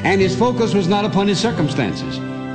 and his focus was not upon his circumstances.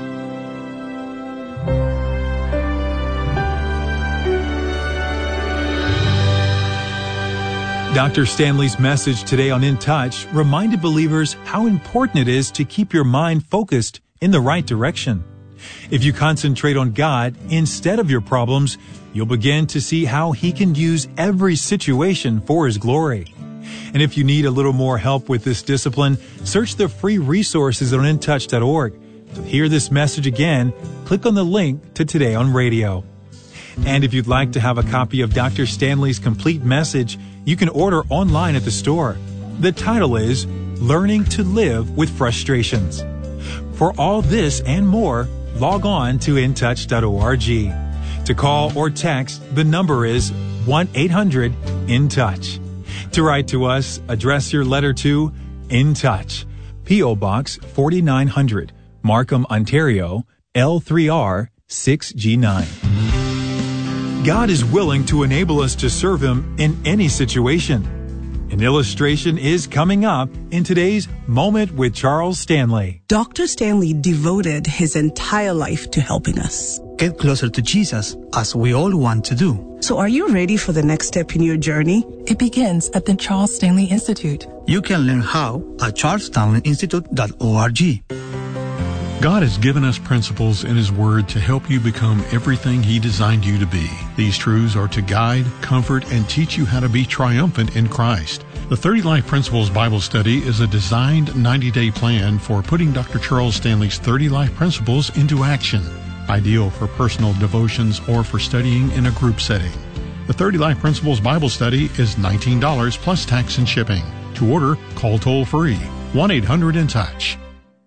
Dr. Stanley's message today on In Touch reminded believers how important it is to keep your mind focused in the right direction. If you concentrate on God instead of your problems, you'll begin to see how He can use every situation for His glory. And if you need a little more help with this discipline, search the free resources on intouch.org. To hear this message again, click on the link to Today on Radio. And if you'd like to have a copy of Dr. Stanley's complete message, you can order online at the store. The title is Learning to Live with Frustrations. For all this and more, log on to intouch.org. To call or text, the number is 1-800-IN-TOUCH. To write to us, address your letter to In Touch, P.O. Box 4900, Markham, Ontario, L3R 6G9. God is willing to enable us to serve Him in any situation. An illustration is coming up in today's Moment with Charles Stanley. Dr. Stanley devoted his entire life to helping us get closer to Jesus, as we all want to do. So are you ready for the next step in your journey? It begins at the Charles Stanley Institute. You can learn how at charlesstanleyinstitute.org. God has given us principles in His Word to help you become everything He designed you to be. These truths are to guide, comfort, and teach you how to be triumphant in Christ. The 30 Life Principles Bible Study is a designed 90-day plan for putting Dr. Charles Stanley's 30 Life Principles into action. Ideal for personal devotions or for studying in a group setting. The 30 Life Principles Bible Study is $19 plus tax and shipping. To order, call toll-free 1-800-IN-TOUCH.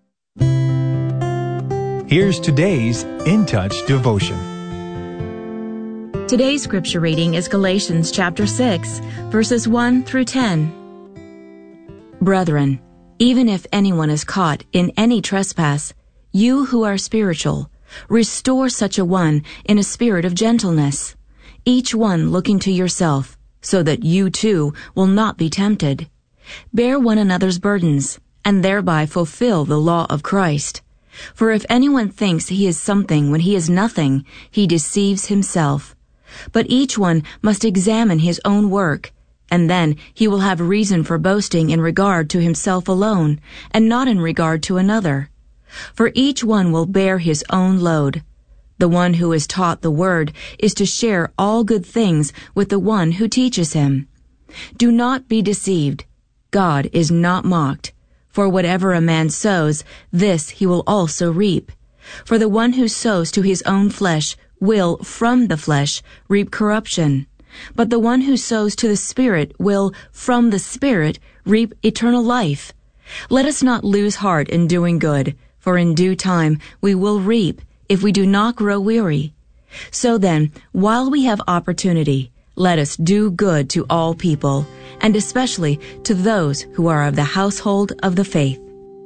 Here's today's In Touch devotion. Today's scripture reading is Galatians chapter 6, verses 1 through 10. Brethren, even if anyone is caught in any trespass, you who are spiritual, restore such a one in a spirit of gentleness, each one looking to yourself, so that you too will not be tempted. Bear one another's burdens, and thereby fulfill the law of Christ. For if anyone thinks he is something when he is nothing, he deceives himself. But each one must examine his own work, and then he will have reason for boasting in regard to himself alone, and not in regard to another. For each one will bear his own load. The one who is taught the word is to share all good things with the one who teaches him. Do not be deceived. God is not mocked. For whatever a man sows, this he will also reap. For the one who sows to his own flesh will, from the flesh, reap corruption. But the one who sows to the Spirit will, from the Spirit, reap eternal life. Let us not lose heart in doing good, for in due time we will reap, if we do not grow weary. So then, while we have opportunity, let us do good to all people, and especially to those who are of the household of the faith.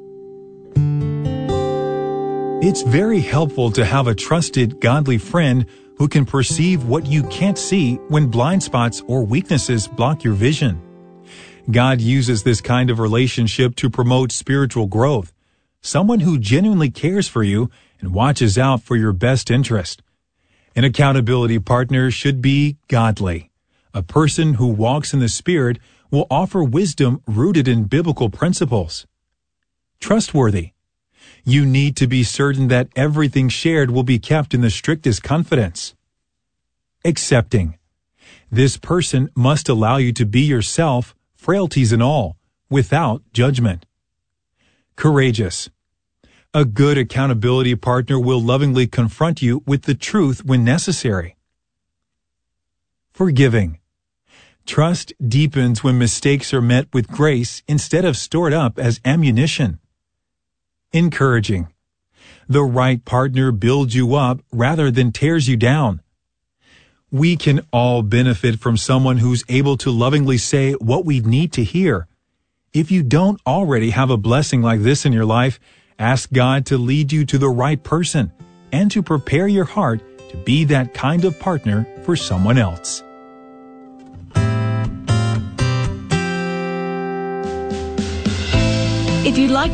It's very helpful to have a trusted, godly friend who can perceive what you can't see when blind spots or weaknesses block your vision. God uses this kind of relationship to promote spiritual growth. Someone who genuinely cares for you and watches out for your best interest. An accountability partner should be godly. A person who walks in the Spirit will offer wisdom rooted in biblical principles. Trustworthy. You need to be certain that everything shared will be kept in the strictest confidence. Accepting. This person must allow you to be yourself, frailties and all, without judgment. Courageous. A good accountability partner will lovingly confront you with the truth when necessary. Forgiving. Trust deepens when mistakes are met with grace instead of stored up as ammunition. Encouraging. The right partner builds you up rather than tears you down. We can all benefit from someone who's able to lovingly say what we need to hear. If you don't already have a blessing like this in your life, ask God to lead you to the right person and to prepare your heart to be that kind of partner for someone else. If you'd like